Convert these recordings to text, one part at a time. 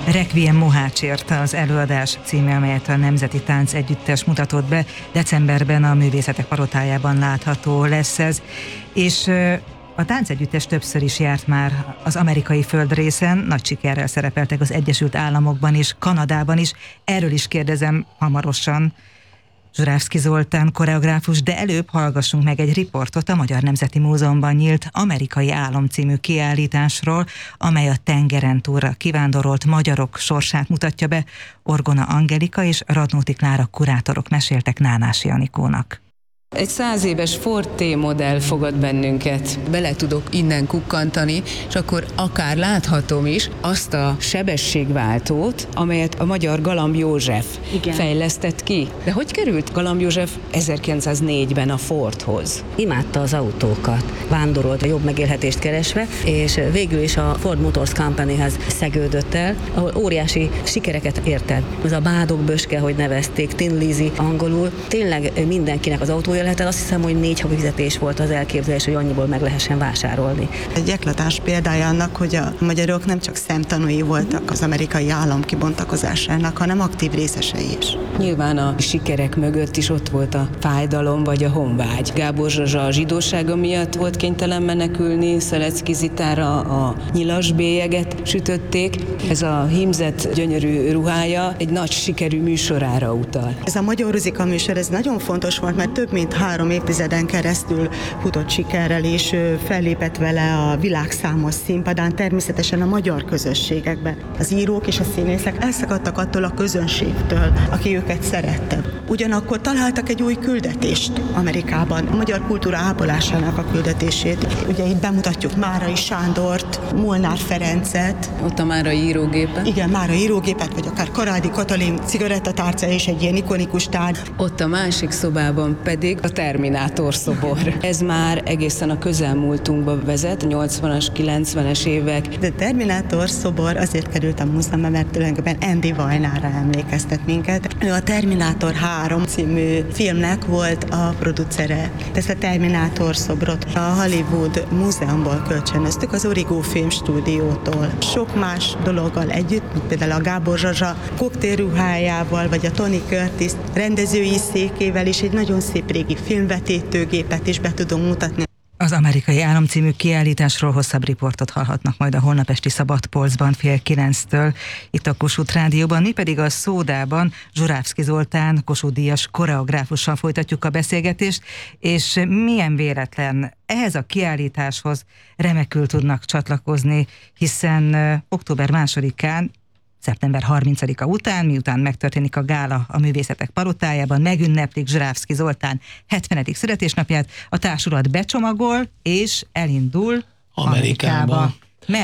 Requiem Mohácsért az előadás címe, amelyet a Nemzeti Tánc Együttes mutatott be. Decemberben a Művészetek Palotájában látható lesz ez. És a táncegyüttes többször is járt már az amerikai földrészen, nagy sikerrel szerepeltek az Egyesült Államokban is, Kanadában is. Erről is kérdezem hamarosan Zsurávszky Zoltán koreográfus, de előbb hallgassunk meg egy riportot a Magyar Nemzeti Múzeumban nyílt Amerikai Álom című kiállításról, amely a tengeren túlra kivándorolt magyarok sorsát mutatja be. Orgona Angelika és Radnóti Klára kurátorok meséltek Nánási Anikónak. Egy 100 éves Ford T-modell fogad bennünket. Bele tudok innen kukkantani, és akkor akár láthatom is azt a sebességváltót, amelyet a magyar Galamb József fejlesztett ki. De hogy került Galamb József 1904-ben a Fordhoz? Imádta az autókat, vándorolt a jobb megélhetést keresve, és végül is a Ford Motors Companyhez szegődött el, ahol óriási sikereket ért el. Ez a Bádog Böske, hogy nevezték, Tin Lizzy angolul, tényleg mindenkinek az autója lehet, azt hiszem, hogy 4 havi fizetés volt az elképzelés, hogy annyiból meg lehessen vásárolni. Egy eklatás példája annak, hogy a magyarok nem csak szemtanúi voltak az amerikai állam kibontakozásának, hanem aktív részesei is. Nyilván a sikerek mögött is ott volt a fájdalom vagy a honvágy. Gábor Zsuzsa a zsidósága miatt volt kénytelen menekülni, Szelecki Zitára a nyilas bélyeget sütötték. Ez a hímzett gyönyörű ruhája egy nagy sikerű műsorára utal. Ez a Magyar Ruzika műsor, ez nagyon fontos volt, mert több mint 3 évtizeden keresztül futott sikerrel, és fellépett vele a világ számos színpadán, természetesen a magyar közösségekben. Az írók és a színészek elszakadtak attól a közönségtől, aki őket szerette. Ugyanakkor találtak egy új küldetést Amerikában, a magyar kultúra ápolásának a küldetését. Ugye itt bemutatjuk Márai Sándort, Molnár Ferencet. Ott a Márai írógépet. Igen, Márai írógépet, vagy akár Karádi Katalin cigarettatárca és egy ilyen ikonikus tárgy. Ott a másik szobában pedig a Terminátor szobor. Ez már egészen a közelmúltunkba vezet, 80-as, 90-es évek. De a Terminátor szobor azért került a múzeumba, mert tulajdonképpen Andy Vajnára emlékeztet minket. Ő a Terminátor 3 című filmnek volt a producere. Ezt a Terminátor szobrot a Hollywood Múzeumból kölcsönöztük, az Origo Filmstúdiótól. Sok más dologgal együtt, mint például a Gábor Zsuzsa koktélruhájával, vagy a Tony Curtis rendezői székével is egy nagyon szép régi filmvetítőgépet is be tudom mutatni. Az Amerikai Álom című kiállításról hosszabb riportot hallhatnak majd a holnap esti Szabadpolcban 8:30 itt a Kossuth Rádióban. Mi pedig a Szódában Zsurávszky Zoltán Kossuth-díjas koreográfussal folytatjuk a beszélgetést, és milyen véletlen, ehhez a kiállításhoz remekül tudnak csatlakozni, hiszen október 2-án, szeptember 30-a után, miután megtörténik a gála a Művészetek Palotájában, megünneplik Zsurávszky Zoltán 70. születésnapját, a társulat becsomagol és elindul Amerikába.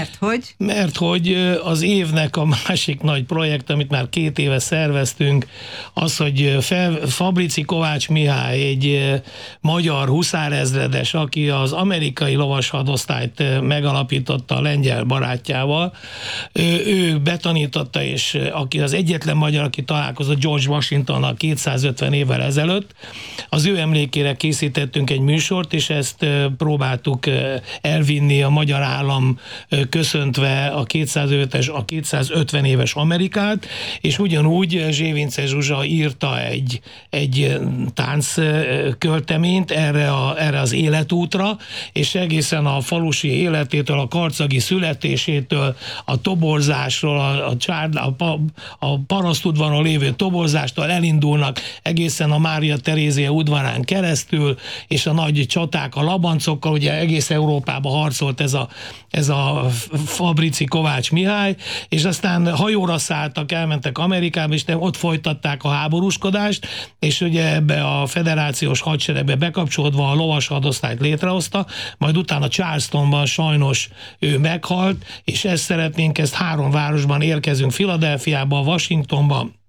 Mert hogy az évnek a másik nagy projekt, amit már 2 éve szerveztünk, az, hogy Fabrici Kovács Mihály, egy magyar huszárezredes, aki az amerikai lovashadosztályt megalapította a lengyel barátjával, ő betanította, és aki az egyetlen magyar, aki találkozott George Washingtonnal 250 évvel ezelőtt, az ő emlékére készítettünk egy műsort, és ezt próbáltuk elvinni a Magyar Állam köszöntve a 250 éves Amerikát, és ugyanúgy Zsévince Zsuzsa írta egy tánckölteményt erre az életútra, és egészen a falusi életétől, a karcagi születésétől, a toborzásról, a parasztudvaron lévő toborzástól elindulnak egészen a Mária Terézia udvarán keresztül, és a nagy csaták a labancokkal, ugye egész Európában harcolt ez a Fabrici Kovács Mihály, és aztán hajóra szálltak, elmentek Amerikába, és ott folytatták a háborúskodást, és ugye ebbe a federációs hadseregbe bekapcsolódva a lovashadosztályt létrehozta, majd utána Charlestonban sajnos ő meghalt, és ezt szeretnénk, 3 városban érkezünk, Philadelphiába, Washingtonba,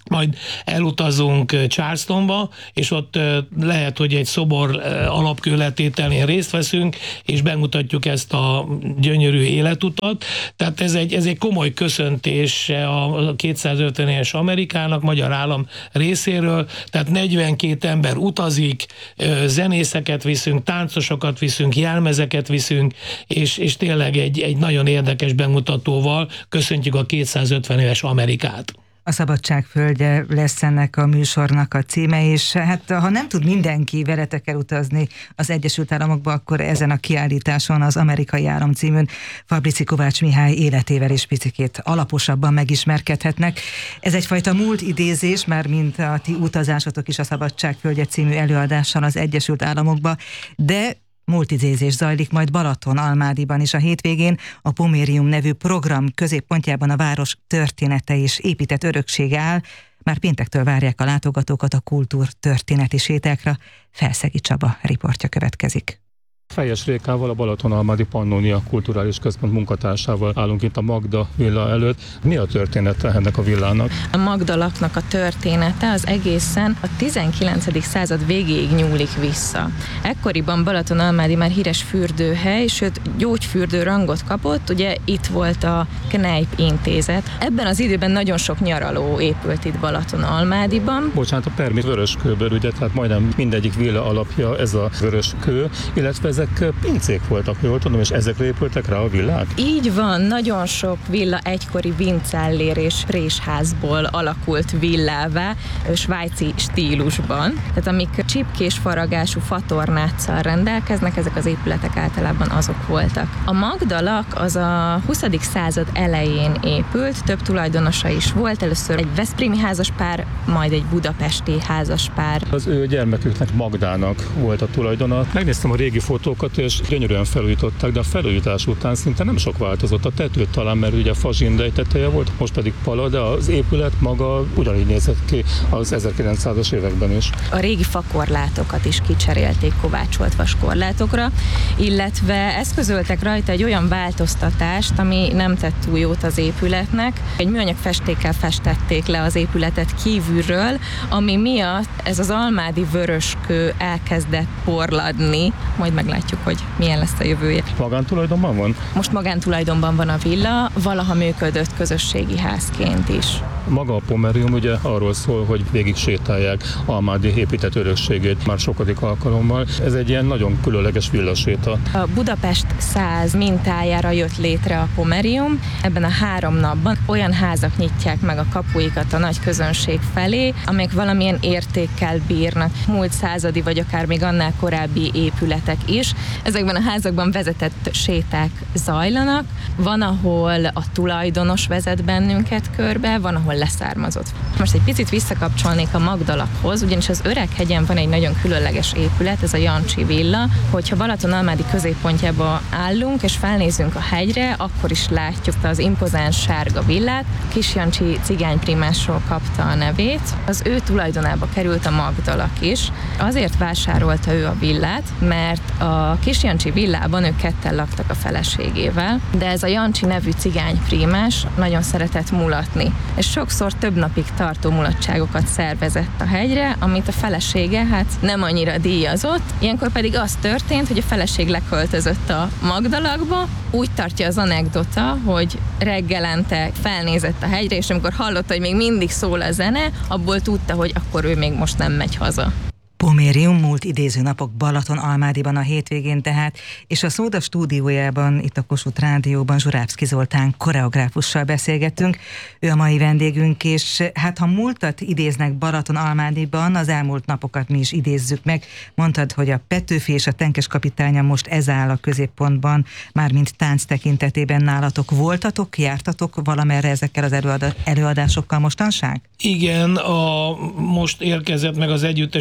majd elutazunk Charlestonba, és ott lehet, hogy egy szobor alapkőletételén részt veszünk, és bemutatjuk ezt a gyönyörű életutat. Tehát ez egy komoly köszöntés a 250-es Amerikának, magyar állam részéről, tehát 42 ember utazik, zenészeket viszünk, táncosokat viszünk, jelmezeket viszünk, és tényleg egy nagyon érdekes bemutatóval köszöntjük a 250 éves Amerikát. A Szabadság földje lesz ennek a műsornak a címe, és hát ha nem tud mindenki veletek elutazni az Egyesült Államokba, akkor ezen a kiállításon, az Amerikai Állam címűn Fabrici Kovács Mihály életével is picikét alaposabban megismerkedhetnek. Ez egyfajta múlt idézés, már mint a ti utazásotok is a Szabadság földje című előadással az Egyesült Államokba, de multidézés zajlik majd Balaton-Almádiban is a hétvégén. A Pomérium nevű program középpontjában a város története és épített öröksége áll. Már péntektől várják a látogatókat a kultúrtörténeti sétákra. Felszegi Csaba riportja következik. Fejes Rékával, a Balaton-Almádi Pannonia Kulturális Központ munkatársával állunk itt a Magda villa előtt. Mi a története ennek a villának? A Magdalaknak a története az egészen a 19. század végéig nyúlik vissza. Ekkoriban Balaton-Almádi már híres fürdőhely, sőt gyógyfürdő rangot kapott, ugye itt volt a Kneipp intézet. Ebben az időben nagyon sok nyaraló épült itt Balaton-Almádiban. Bocsánat, a Permit vöröskőből, ugye, tehát majdnem mindegyik villa alapja ez a vöröskő, illetve ezek pincék voltak, jól tudom, és ezekre épültek rá a villák? Így van, nagyon sok villa egykori vincellér és présházból alakult villává, svájci stílusban. Tehát amik csipkés faragású fatornáccal rendelkeznek, ezek az épületek általában azok voltak. A Magdalak az a 20. század elején épült, több tulajdonosa is volt, először egy veszprémi házaspár, majd egy budapesti házaspár. Az ő gyermeküknek, Magdának volt a tulajdona. Megnéztem a régi fotókat, és gyönyörűen felújították, de a felújítás után szinte nem sok változott. A tető talán, mert ugye fazsindej teteje volt, most pedig pala, de az épület maga ugyanígy nézett ki az 1900-as években is. A régi fakorlátokat is kicserélték kovácsolt vaskorlátokra, illetve eszközöltek rajta egy olyan változtatást, ami nem tett túl jót az épületnek. Egy műanyag festékkel festették le az épületet kívülről, ami miatt ez az almádi vöröskő elkezdett porladni, majd meglátjuk, hogy milyen lesz a jövője. Magántulajdonban van? Most magántulajdonban van a villa, valaha működött közösségi házként is. Maga a Pomerium ugye arról szól, hogy végig sétálják Almádi épített örökségét már sokadik alkalommal. Ez egy ilyen nagyon különleges villaséta. A Budapest 100 mintájára jött létre a Pomerium. Ebben a 3 napban olyan házak nyitják meg a kapuikat a nagy közönség felé, amelyek valamilyen értékkel bírnak. Múlt századi vagy akár még annál korábbi épületek is. Ezekben a házakban vezetett séták zajlanak. Van, ahol a tulajdonos vezet bennünket körbe, van, ahol leszármazott. Most egy picit visszakapcsolnék a Magdalakhoz, ugyanis az Öreghegyen van egy nagyon különleges épület, ez a Jancsi villa. Hogyha Balaton-Almádi középpontjába állunk, és felnézünk a hegyre, akkor is látjuk az impozáns sárga villát. Kis Jancsi cigányprímásról kapta a nevét. Az ő tulajdonába került a Magdalak is. Azért vásárolta ő a villát, mert a Kis Jancsi villában ők ketten laktak a feleségével, de ez a Jancsi nevű cigányprímás nagyon szeretett mulatni, és sokszor több napig tartó mulatságokat szervezett a hegyre, amit a felesége hát nem annyira díjazott. Ilyenkor pedig az történt, hogy a feleség leköltözött a Magdalakba. Úgy tartja az anekdota, hogy reggelente felnézett a hegyre, és amikor hallotta, hogy még mindig szól a zene, abból tudta, hogy akkor ő még most nem megy haza. Pomérium múlt idéző napok Balaton-Almádiban a hétvégén tehát, és a Szóda stúdiójában, itt a Kossuth Rádióban Zsurábszky Zoltán koreográfussal beszélgettünk. Ő a mai vendégünk, és hát ha múltat idéznek Balaton-Almádiban, az elmúlt napokat mi is idézzük meg. Mondtad, hogy a Petőfi és a Tenkes kapitánya most ez áll a középpontban, mármint tánc tekintetében nálatok. Voltatok, jártatok valamerre ezekkel az előadásokkal mostanság? Igen, most érkezett meg az együttes egy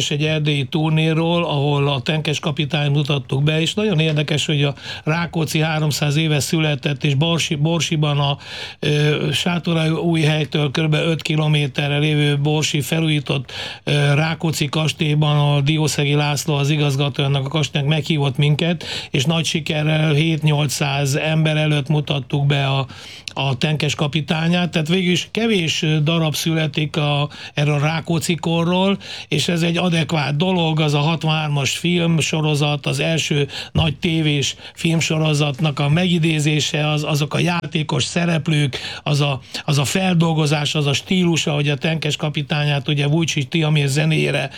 erdélyi turnéról, ahol a Tenkes kapitányt mutattuk be, és nagyon érdekes, hogy a Rákóczi 300 éve született, és Borsiban a Sátorújhelytől kb. 5 kilométerre lévő borsi felújított Rákóczi kastélyban a Diószegi László, az igazgatójának a kastélynak meghívott minket, és nagy sikerrel 7-800 ember előtt mutattuk be a Tenkes kapitányát, tehát végül is kevés darab születik erről a Rákóczi korról, és ez egy adekvát dolog, az a 63-as filmsorozat, az első nagy tévés filmsorozatnak a megidézése, azok a játékos szereplők, az a feldolgozás, az a stílus, ahogy a Tenkes kapitányát ugye Vujcsics Tihamér zenéjére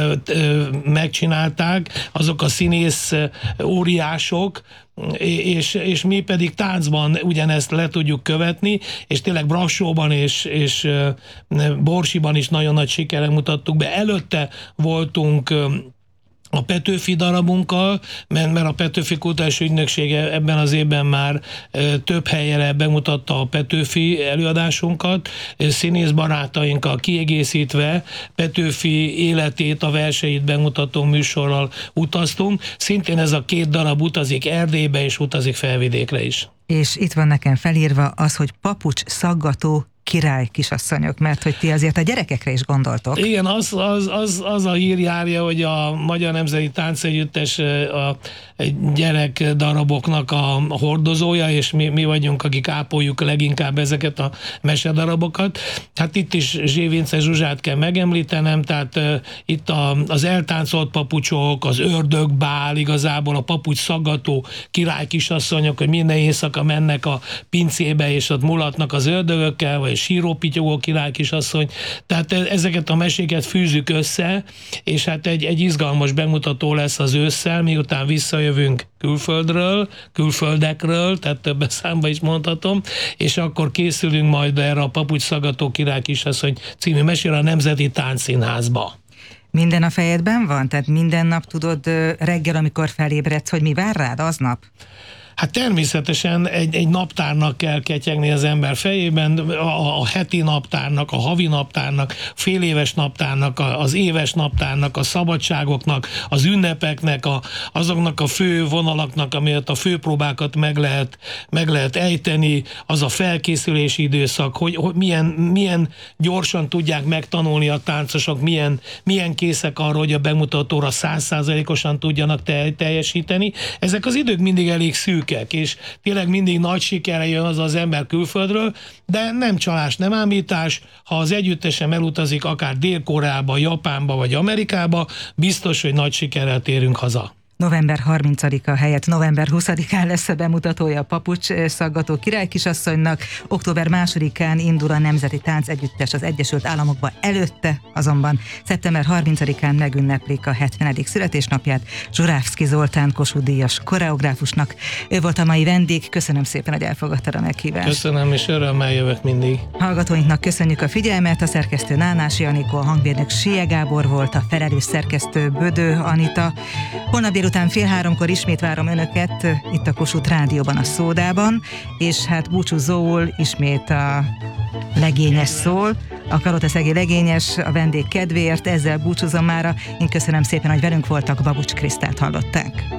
megcsinálták, azok a színész óriások, és mi pedig táncban ugyanezt le tudjuk követni, és tényleg Brassóban és Borsiban is nagyon nagy sikerrel mutattuk be. Előtte voltunk a Petőfi darabunkkal, mert a Petőfi Kulturális Ügynöksége ebben az évben már több helyre bemutatta a Petőfi előadásunkat, színész barátainkkal kiegészítve Petőfi életét, a verseit bemutató műsorral utaztunk. Szintén ez a 2 darab utazik Erdélybe és utazik Felvidékre is. És itt van nekem felírva az, hogy papucs szaggató király kisasszonyok, mert hogy ti azért a gyerekekre is gondoltok. Igen, az a hír járja, hogy a Magyar Nemzeti Táncegyüttes a gyerek daraboknak a hordozója, és mi vagyunk, akik ápoljuk leginkább ezeket a mesedarabokat. Hát itt is Zsévince Zsuzsát kell megemlítenem, tehát itt az eltáncolt papucsok, az ördögbál, igazából a papucs szaggató király kisasszonyok, hogy minden éjszaka mennek a pincébe, és ott mulatnak az ördögökkel, vagy sírópityogó király kisasszony. Tehát ezeket a meséket fűzzük össze, és hát egy izgalmas bemutató lesz az ősszel, miután visszajövünk külföldekről, tehát többes számba is mondhatom, és akkor készülünk majd erre a papucs szaggató király kisasszony című mesére a Nemzeti Táncszínházba. Minden a fejedben van? Tehát minden nap tudod reggel, amikor felébredsz, hogy mi vár rád aznap? Hát természetesen egy naptárnak kell ketyegni az ember fejében, a heti naptárnak, a havi naptárnak, féléves naptárnak, az éves naptárnak, a szabadságoknak, az ünnepeknek, azoknak a fő vonalaknak, amelyet a főpróbákat meg lehet ejteni, az a felkészülési időszak, hogy milyen gyorsan tudják megtanulni a táncosok, milyen készek arra, hogy a bemutatóra 100%-osan tudjanak teljesíteni. Ezek az idők mindig elég szűk, és tényleg mindig nagy sikerre jön az ember külföldről, de nem csalás, nem ámítás, ha az együttesen elutazik akár Dél-Koreába, Japánba vagy Amerikába, biztos, hogy nagy sikerrel térünk haza. November 30-a helyett november 20-án lesz a bemutatója a papucs szaggató királykisasszonynak, október 2-án indul a Nemzeti Táncegyüttes az Egyesült Államokba, előtte azonban szeptember 30-án megünneplik a 70. születésnapját Zsurávszky Zoltán Kossuth-díjas koreográfusnak. Ő volt a mai vendég, köszönöm szépen, hogy elfogadtad a meghívást. Köszönöm, és örömmel jövök mindig. Hallgatóinknak köszönjük a figyelmet, a szerkesztő Nánás Janikó, a hangmérnök Sie Gábor volt, a felelős szerkesztő Bödő Anita. Holnap délután 2:30 ismét várom Önöket itt a Kossuth Rádióban, a Szódában, és hát búcsúzóul ismét a legényes szól, a Kalotaszegi legényes a vendég kedvéért, ezzel búcsúzom mára. Én köszönöm szépen, hogy velünk voltak, Babucs Krisztát hallották.